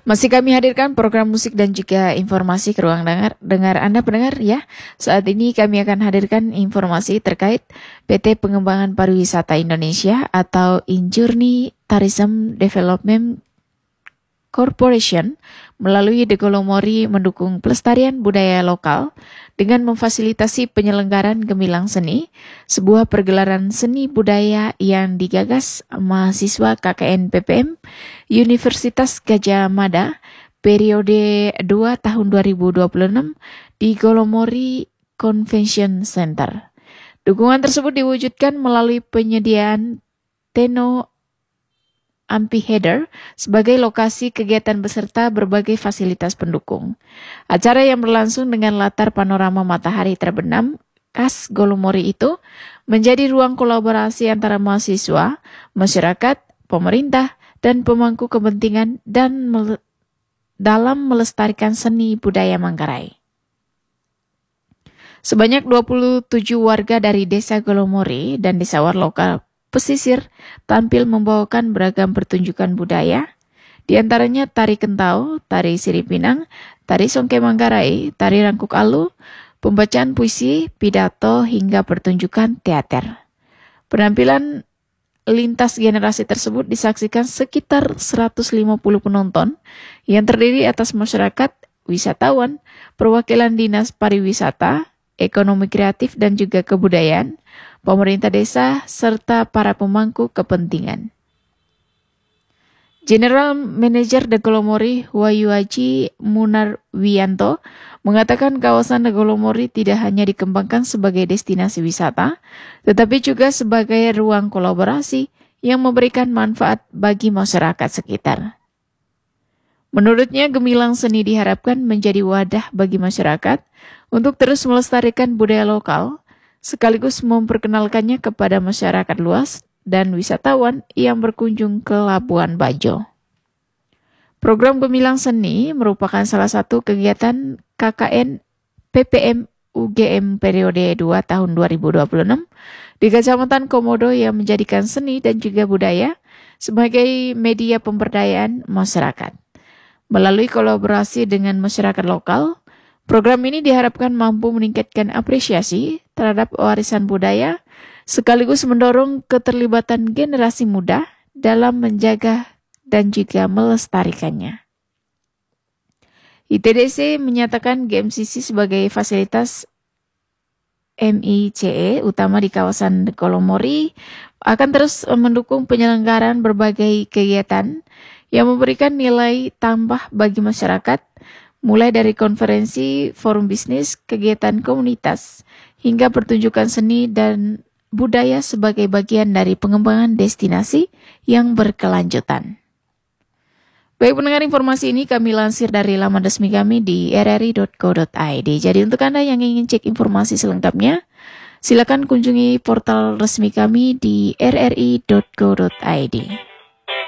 Masih kami hadirkan program musik dan juga informasi ke ruang dengar Anda pendengar ya. Saat ini kami akan hadirkan informasi terkait PT Pengembangan Pariwisata Indonesia atau Injourney Tourism Development Corporation melalui The Golomori mendukung pelestarian budaya lokal dengan memfasilitasi penyelenggaran Gemilang Seni, sebuah pergelaran seni budaya yang digagas mahasiswa KKN PPM Universitas Gadjah Mada periode 2 tahun 2026 di Golomori Convention Center. Dukungan tersebut diwujudkan melalui penyediaan Teno Amphitheater sebagai lokasi kegiatan beserta berbagai fasilitas pendukung. Acara yang berlangsung dengan latar panorama matahari terbenam khas Golomori itu menjadi ruang kolaborasi antara mahasiswa, masyarakat, pemerintah, dan pemangku kepentingan dalam melestarikan seni budaya Manggarai. Sebanyak 27 warga dari Desa Golomori dan desa lokal pesisir tampil membawakan beragam pertunjukan budaya, di antaranya tari kentau, tari siripinang, tari songke Manggarai, tari rangkuk alu, pembacaan puisi, pidato, hingga pertunjukan teater. Penampilan lintas generasi tersebut disaksikan sekitar 150 penonton yang terdiri atas masyarakat, wisatawan, perwakilan dinas pariwisata, ekonomi kreatif dan juga kebudayaan, pemerintah desa, serta para pemangku kepentingan. General Manager The Golomori Wayuaji Munarwianto mengatakan kawasan The Golomori tidak hanya dikembangkan sebagai destinasi wisata, tetapi juga sebagai ruang kolaborasi yang memberikan manfaat bagi masyarakat sekitar. Menurutnya, Gemilang Seni diharapkan menjadi wadah bagi masyarakat untuk terus melestarikan budaya lokal, sekaligus memperkenalkannya kepada masyarakat luas dan wisatawan yang berkunjung ke Labuan Bajo. Program Gemilang Seni merupakan salah satu kegiatan KKN PPM UGM periode 2 tahun 2026 di Kecamatan Komodo yang menjadikan seni dan juga budaya sebagai media pemberdayaan masyarakat. Melalui kolaborasi dengan masyarakat lokal, program ini diharapkan mampu meningkatkan apresiasi terhadap warisan budaya, sekaligus mendorong keterlibatan generasi muda dalam menjaga dan juga melestarikannya. ITDC menyatakan GMCC sebagai fasilitas MICE utama di kawasan Golomori akan terus mendukung penyelenggaraan berbagai kegiatan yang memberikan nilai tambah bagi masyarakat, mulai dari konferensi, forum bisnis, kegiatan komunitas, hingga pertunjukan seni dan budaya sebagai bagian dari pengembangan destinasi yang berkelanjutan. Baik pendengar, informasi ini kami lansir dari laman resmi kami di rri.co.id. Jadi untuk Anda yang ingin cek informasi selengkapnya, silakan kunjungi portal resmi kami di rri.co.id.